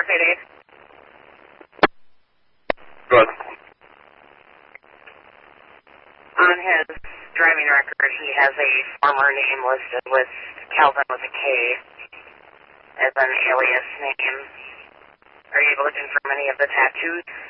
Okay, Dave. Good. On his driving record, he has a former name listed with Calvin with a K as an alias name. Are you able to confirm any of the tattoos?